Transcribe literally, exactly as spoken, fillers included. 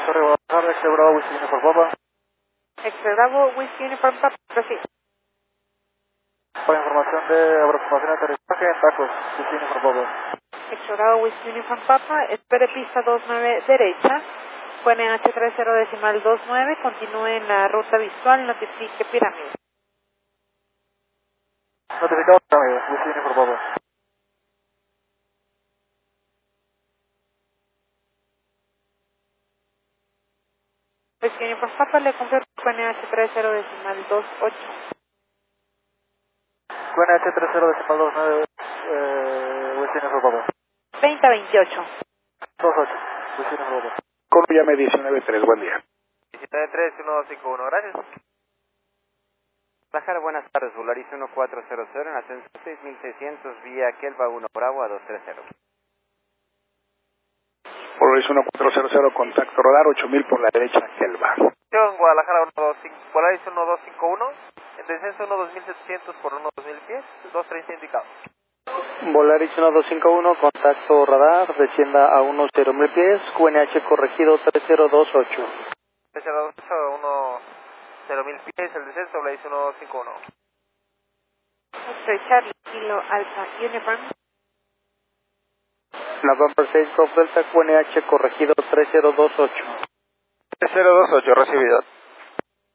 Sorry, Guadalajara, X Bravo, Whiskey Uniform Papa. X Bravo, Whiskey Uniform Papa, proceed. Para información de aproximación de aterrizaje en Tacos, Whiskey Uniform Papa. X Bravo, Whiskey Uniform Papa, espere pista dos nueve derecha, Q N H treinta decimal dos nueve, continúe en la ruta visual, notifique pirámide. Notificado pirámide, Whiskey Uniform Papa. Whiskey Uniform Papa, le confirmo Q N H treinta decimal dos ocho. Q N H treinta decimal dos nueve, eh, Whiskey Uniform Papa. veinte veintiocho. dos ocho, Whiskey Uniform Papa. Columbia diecinueve tres, buen día. diecinueve tres, uno dos cinco uno, gracias. Bajar, buenas tardes, Volaris uno cuatro cero cero en ascenso seis mil seiscientos vía Kelva uno Bravo a dos tres cero. Polaris uno cuatro cero cero, contacto radar ocho mil por la derecha, Kelva. En Guadalajara uno dos cinco, Polaris uno dos cinco uno, en descenso uno dos mil setecientos por uno dos mil pies, dos treinta indicado. Volaris uno dos cinco uno, contacto radar, descienda a uno cero mil pies, Q N H corregido tres cero dos ocho. tres cero dos ocho, uno cero mil pies, el descenso, Polaris uno dos cinco uno. X Charlie, Kilo Alpha Uniform. November seis, Golf Delta, Q N H corregido tres cero dos ocho. tres cero dos ocho, recibido.